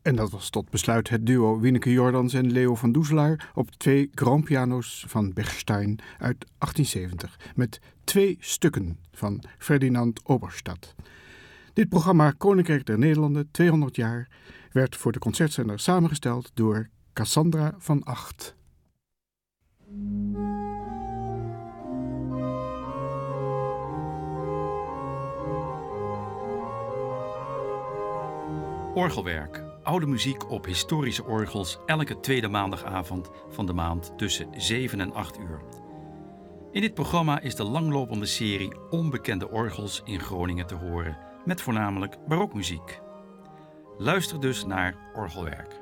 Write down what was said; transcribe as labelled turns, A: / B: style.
A: En dat was tot besluit het duo Wieneke Jordans en Leo van Doezelaar op 2 grandpiano's van Bechstein uit 1870 met 2 stukken van Ferdinand Oberstadt. Dit programma Koninkrijk der Nederlanden 200 jaar werd voor de concertzender samengesteld door Cassandra van Acht.
B: Orgelwerk. Oude muziek op historische orgels elke tweede maandagavond van de maand tussen 7 en 8 uur. In dit programma is de langlopende serie Onbekende orgels in Groningen te horen, met voornamelijk barokmuziek. Luister dus naar Orgelwerk.